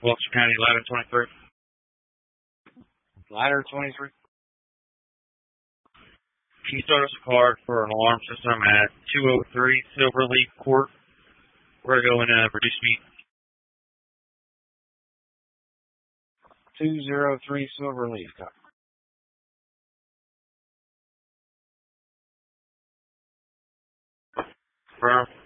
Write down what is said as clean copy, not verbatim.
Wilkes County, ladder 23. Ladder 23. Can you start us a card for an alarm system at 203 Silverleaf Court? We're going to go in reduced speed. 203 Silverleaf. Confirm.